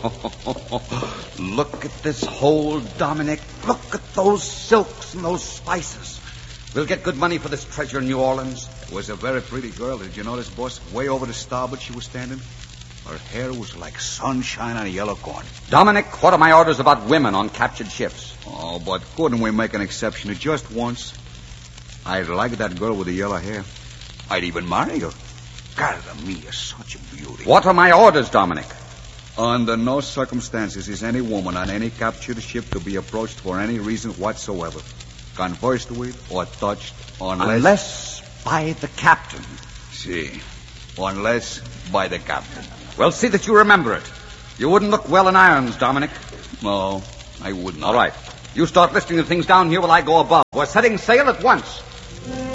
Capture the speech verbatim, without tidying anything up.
Look at this hole, Dominic. Look at those silks and those spices. We'll get good money for this treasure in New Orleans. It was a very pretty girl. Did you notice, boss? Way over the starboard she was standing. Her hair was like sunshine on a yellow corn. Dominic, what are my orders about women on captured ships? Oh, but couldn't we make an exception to just once? I'd like that girl with the yellow hair. I'd even marry her. God, to me, is such a beauty. What are my orders, Dominic? Under no circumstances is any woman on any captured ship to be approached for any reason whatsoever. Conversed with or touched unless... Unless by the captain. See. Unless by the captain. Well, see that you remember it. You wouldn't look well in irons, Dominic. No, I wouldn't. All right. You start listing the things down here while I go above. We're setting sail at once.